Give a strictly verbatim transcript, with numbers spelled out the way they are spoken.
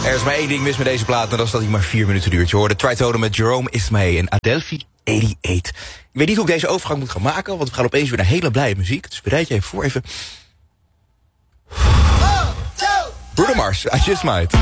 Er is maar één ding mis met deze plaat, en dat is dat hij maar vier minuten duurt. Je hoorde Tritone met Jerome Ismay en Adelphi achtennegentig. Ik weet niet hoe ik deze overgang moet gaan maken, want we gaan opeens weer naar hele blije muziek. Dus bereid je even voor, even... Bruno Mars, I Just Might.